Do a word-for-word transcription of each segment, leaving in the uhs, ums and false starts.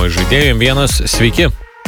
žaidimo žaidėjų. Vienas, sveiki.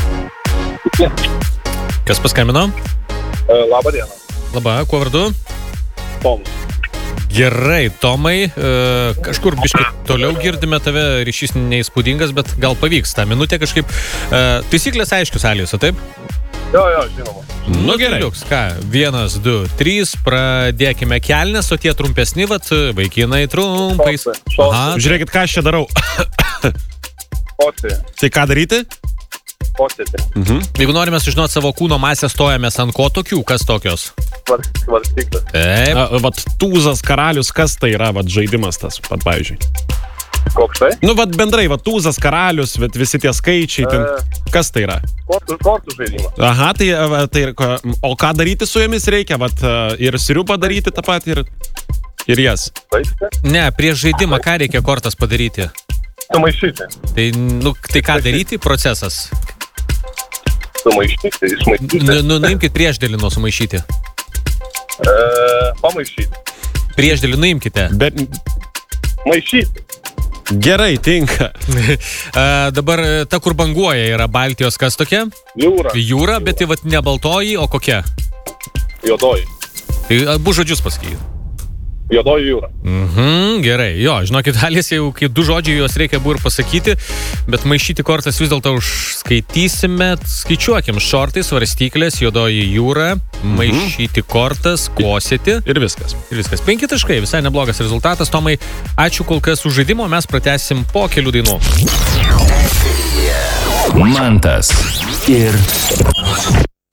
Kas paskambino? Labą dieną. Labą, kuo vardu? Tomas. Gerai, Tomai, kažkur biškai toliau girdime tave, ryšys neįspūdingas, bet gal pavyks tą minutę kažkaip. Taisyklės aiškius, Alijus, o taip? Jo, jo, žinoma. Nu gerai, liuks, ką, vienas, du, trys, pradėkime kelnes, o tie trumpesni, vat, vaikinai trumpais. Aha. Žiūrėkit, ką aš čia darau. Posėdė. Tai ką daryti? Posėdė. Mhm. Jeigu norime sužinoti savo kūno masę, stojamės ant ko tokių, kas tokios? Svarstyklės. Taip. A, vat tūzas karalius, kas tai yra, vat žaidimas tas, pat pavyzdžiui. Koks tai? Nu, vat bendrai, vat tūzas karalius, vat visi tie skaičiai, ten, E. kas tai yra? Kortų, kortų žaidimas. Aha, tai, va, tai ko- o ką daryti su jomis reikia? Vat ir sriubą daryti tą patį, ir, ir jas. Taip, Ne, prieš žaidimą ką reikia kortas padaryti? sumaišyti. Tai, nu, tai ką daryti? Procesas. Sumaišyti, išmaišyti. Nu, nu, nuimkit priešdėlį nuo sumaišyti. E, pamaišyti. Priešdėlį nuimkite. Bet Maišyti. gerai, tinka. A, dabar ta, kur banguoja, yra Baltijos kas tokia? Jūra. Jūra, bet tai vat ne baltoji, o kokia? Juodoji. Tai abu žodžius pasakykit. Juodoji jūra. Mhm, gerai, jo, žinokit, Alis, jau kai du žodžiai juos reikia buvo ir pasakyti, bet maišyti kortas vis dėlto užskaitysime, skaičiuokim, šortai, svarstyklės, juodoji jūra, maišyti kortas, kosėti. Ir viskas. Ir viskas. Penki taškai, visai neblogas rezultatas. Tomai, ačiū kol kas už žaidimo, mes pratęsim po kelių dainų. Mantas ir